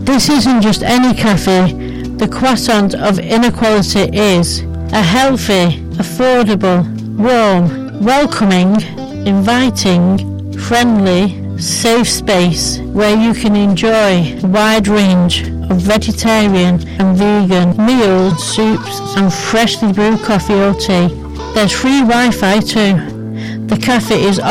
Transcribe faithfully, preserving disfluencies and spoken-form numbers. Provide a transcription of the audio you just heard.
This isn't just any cafe. The Croissant of Inequality is a healthy, affordable, warm, welcoming, inviting, friendly, safe space where you can enjoy a wide range of vegetarian and vegan meals, soups and freshly brewed coffee or tea. There's free Wi-Fi too. The cafe is